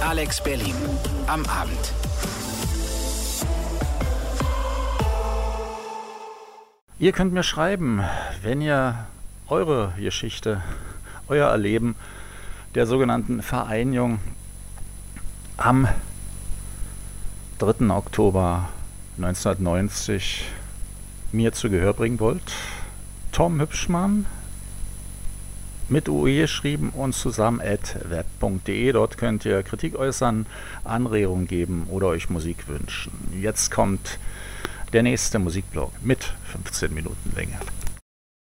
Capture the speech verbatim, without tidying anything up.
Alex Berlin am Abend. Ihr könnt mir schreiben, wenn ihr eure Geschichte, euer Erleben der sogenannten Vereinigung am dritten Oktober neunzehnhundertneunzig mir zu Gehör bringen wollt. Tom Hübschmann mit U E geschrieben und zusammen at web punkt de. Dort könnt ihr Kritik äußern, Anregungen geben oder euch Musik wünschen. Jetzt kommt der nächste Musikblog mit fünfzehn Minuten Länge.